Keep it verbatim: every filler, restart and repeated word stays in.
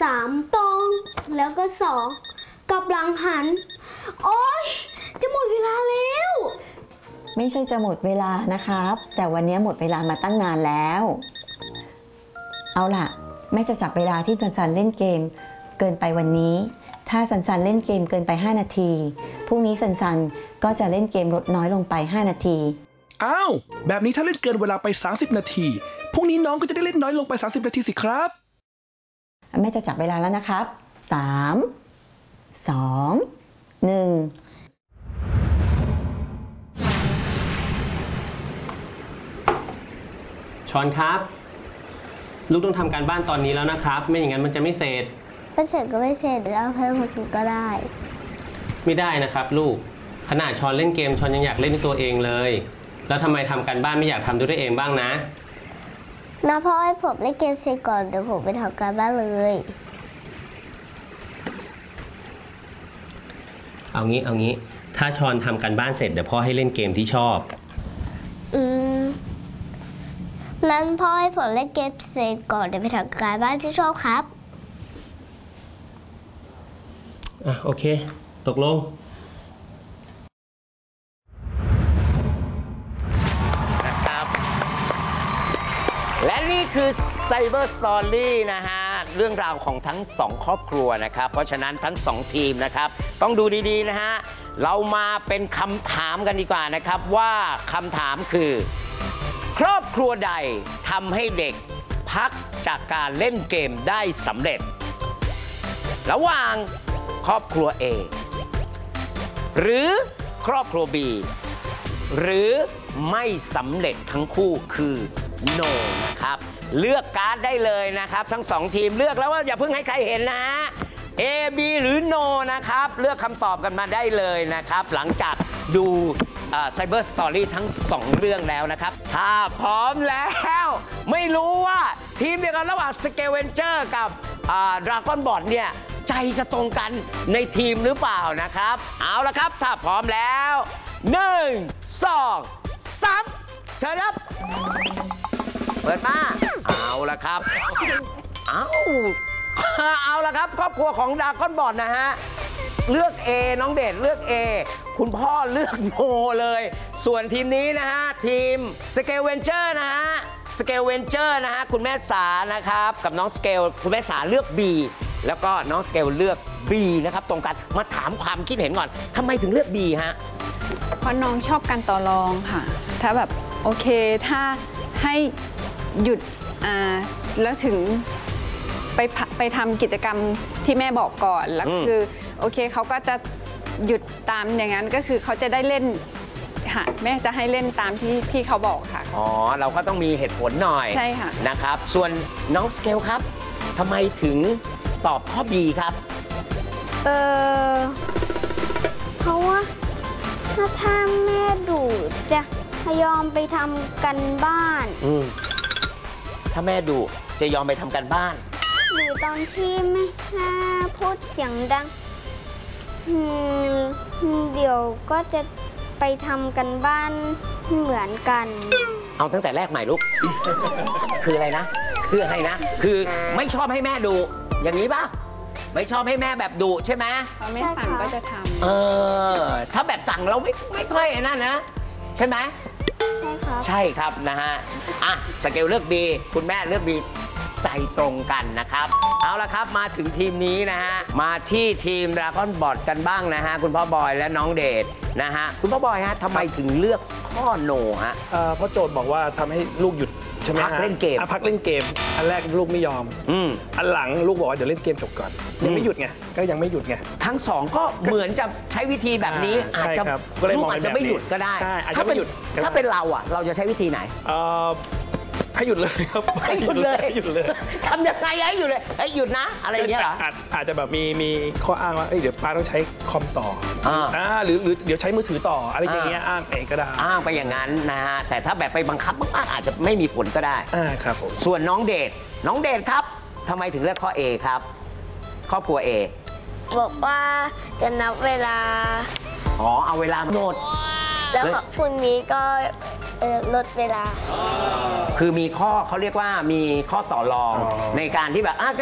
สามตรงแล้วก็สองกลับหลังหันโอ๊ยจะหมดเวลาแล้วไม่ใช่จะหมดเวลานะครับแต่วันนี้หมดเวลามาตั้งนานแล้วเอาล่ะแม่จะจับเวลาที่สันสันเล่นเกมเกินไปวันนี้ถ้าสันสันเล่นเกมเกินไปห้านาทีพรุ่งนี้สันสันก็จะเล่นเกมลดน้อยลงไปห้านาทีอ้าวแบบนี้ถ้าเล่นเกินเวลาไปสามสิบนาทีพรุ่งนี้น้องก็จะได้เล่นน้อยลงไปสามสิบนาทีสิครับแม่จะจับเวลาแล้วนะครับสามสองหนึ่งชอนครับลูกต้องทำการบ้านตอนนี้แล้วนะครับไม่อย่างนั้นมันจะไม่เสร็จไม่เสร็จก็ไม่เสร็จแล้วเพิ่มอีกก็ได้ไม่ได้นะครับลูกขนาดชอนเล่นเกมชอนยังอยากเล่นด้วยตัวเองเลยแล้วทำไมทำการบ้านไม่อยากทำด้วยตัวเองบ้างนะนะพ่อให้ผมเล่นเกมเสร็จก่อนเดี๋ยวผมไปทำการบ้านเลยเอางี้เอางี้ถ้าชอนทำการบ้านเสร็จเดี๋ยวพ่อให้เล่นเกมที่ชอบอืมนั้นพ่อให้ผมเล่นเกมเสร็จก่อนเดี๋ยวไปทำการบ้านที่ชอบครับอ่ะโอเคตกลงนะครับและนี่คือ Cyber Story นะฮะเรื่องราวของทั้งสองครอบครัวนะครับเพราะฉะนั้นทั้งสองทีมนะครับต้องดูดีๆนะฮะเรามาเป็นคำถามกันดีกว่านะครับว่าคำถามคือครอบครัวใดทำให้เด็กพักจากการเล่นเกมได้สำเร็จระหว่างครอบครัว A หรือครอบครัว B หรือไม่สำเร็จทั้งคู่คือ no นะครับเลือกการ์ดได้เลยนะครับทั้งสองทีมเลือกแล้วว่าอย่าเพิ่งให้ใครเห็นนะฮะ A B หรือ no นะครับเลือกคำตอบกันมาได้เลยนะครับหลังจากดูไซเบอร์สตอรี่ทั้งสองเรื่องแล้วนะครับถ้าพร้อมแล้วไม่รู้ว่าทีมเดียวกันระหว่างสเกลเวนเจอร์กับดราก้อนบอทเนี่ยใจจะตรงกันในทีมหรือเปล่านะครับเอาละครับถ้าพร้อมแล้วหนึ่ง สอง สามเชิญครับเปิดมาเอาละครับเอาเอาละครับครอบครัวของดราก้อนบอทนะฮะเลือก A น้องเดชเลือก A คุณพ่อเลือกโนเลยส่วนทีมนี้นะฮะทีมสเกลเวนเจอร์นะฮะสเกลเวนเจอร์นะฮะคุณแม่สานะครับกับน้องสเกลคุณแม่สาเลือก B แล้วก็น้องสเกลเลือก B นะครับตรงกันมาถามความคิดเห็นก่อนทำไมถึงเลือก B ฮะเพราะน้องชอบการต่อรองค่ะถ้าแบบโอเคถ้าให้หยุดอ่าแล้วถึงไปไปทำกิจกรรมที่แม่บอกก่อนแล้วคือโอเคเขาก็จะหยุดตามอย่างนั้นก็คือเขาจะได้เล่นค่ะแม่จะให้เล่นตามที่ที่เขาบอกค่ะอ๋อเราก็ต้องมีเหตุผลหน่อยใช่ค่ะนะครับส่วนน้องสเกลครับทำไมถึงตอบข้อ B ครับเออเพราะว่าถ้าแม่ดุจะยอมไปทำกันบ้านอืมถ้าแม่ดุจะยอมไปทำกันบ้านหรือตอนที่แม่พูดเสียงดังเดี๋ยวก็จะไปทำกันบ้านเหมือนกันเอาตั้งแต่แรกใหม่ลูก คืออะไรนะคืออะไรนะคือไม่ชอบให้แม่ดุอย่างนี้ป่ะไม่ชอบให้แม่แบบดุใช่ไหมพอไม่สั่งก็จะทำเออถ้าแบบสั่งเราไม่ไม่ค่อยนั่นนะใช่ไหมใช่ครับใช่ครับนะฮะอ่ะสเกลเลือก B คุณแม่เลือก Bใจตรงกันนะครับเอาละครับมาถึงทีมนี้นะฮะมาที่ทีมดราก้อนบอทกันบ้างนะฮะคุณพ่อบอยและน้องเดชนะฮะคุณพ่อบอยฮะทำไมถึงเลือกข้อโนฮะเพราะโจทย์บอกว่าทำให้ลูกหยุดใช่ไหมพักเล่นเกมพักเล่นเกมอันแรกลูกไม่ยอมอืมอันหลังลูกบอกว่าเดี๋ยวเล่นเกมจบก่อนยังไม่หยุดไงก็ยังไม่หยุดไงทั้งสองก็เหมือนจะใช้วิธีแบบนี้อาจจะลูกอาจจะไม่หยุดก็ได้ถ้าเป็นถ้าเป็นเราอ่ะเราจะใช้วิธีไหนให้หยุดเลยครับให้หยุดเลยหยุดเลยทำยังไงให้หยุดเลยให้หยุดนะอะไรอย่างเงี้ยเหรออาจจะแบบมีมีข้ออ้างว่าเดี๋ยวป้าต้องใช้คอมต่ออ่าหรือหรือเดี๋ยวใช้มือถือต่ออะไรอย่างเงี้ยอ้างเองก็ได้อ้างไปอย่างนั้นนะฮะแต่ถ้าแบบไปบังคับมากๆอาจจะไม่มีผลก็ได้อ่าครับผมส่วนน้องเดชน้องเดชครับทำไมถึงเลือกข้อ A ครับครอบครัว A บอกว่าจะนับเวลาอ๋อเอาเวลาโน้ตแล้วพรุ่งนี้ก็ลดเวลาคือมีข้อเขาเรียกว่ามีข้อต่อรองในการที่แบบ